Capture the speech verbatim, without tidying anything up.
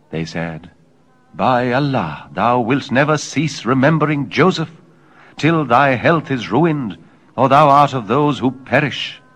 They said, By Allah, thou wilt never cease remembering Joseph, till thy health is ruined, or thou art of those who perish.